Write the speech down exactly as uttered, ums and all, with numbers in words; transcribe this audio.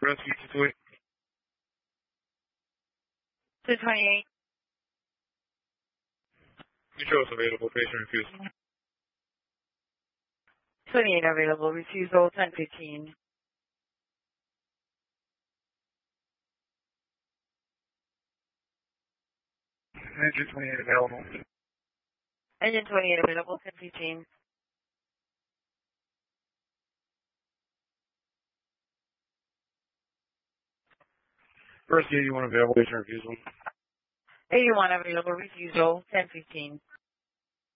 Rescue two twenty-eight. two twenty-eight. Controls available, patient refusal. twenty-eight available, refusal ten fifteen. Engine twenty-eight available. Engine twenty-eight available, ten fifteen. Rescue eighty-one available, patient refusal. eighty-one available, refusal ten fifteen.